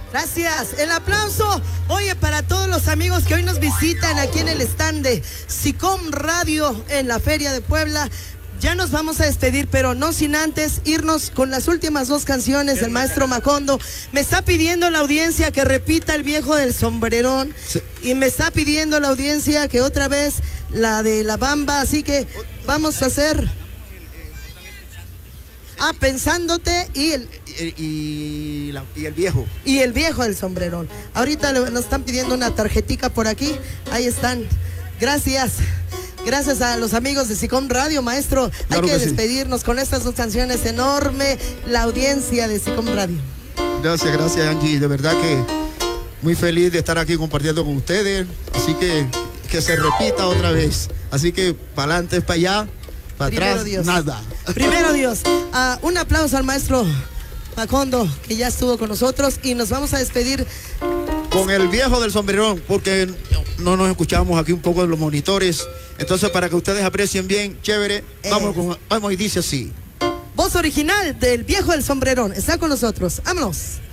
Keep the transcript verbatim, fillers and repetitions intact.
Gracias. El aplauso, oye, para todos los amigos que hoy nos visitan aquí en el stand de SICOM Radio en la Feria de Puebla. Ya nos vamos a despedir, pero no sin antes irnos con las últimas dos canciones del maestro Macondo. Me está pidiendo la audiencia que repita El Viejo del Sombrerón. Sí. Y me está pidiendo la audiencia que otra vez la de La Bamba. Así que vamos a hacer... Ah, Pensándote y el... Y, y, la, y el viejo. Y El Viejo del Sombrerón. Ahorita nos están pidiendo una tarjetica por aquí. Ahí están. Gracias. Gracias a los amigos de SICOM Radio, maestro. Claro Hay que, que despedirnos sí. con estas dos canciones. Enorme la audiencia de SICOM Radio. Gracias, gracias, Angie. De verdad que muy feliz de estar aquí compartiendo con ustedes. Así que que se repita otra vez. Así que para adelante, para allá, para Primero atrás, Dios. nada. Primero Dios. Uh, un aplauso al maestro Macondo, que ya estuvo con nosotros. Y nos vamos a despedir con El Viejo del Sombrerón, porque no nos escuchamos aquí un poco de los monitores. Entonces, para que ustedes aprecien bien, chévere, eh. vamos, con, vamos y dice así. Voz original del Viejo del Sombrerón está con nosotros. Vámonos.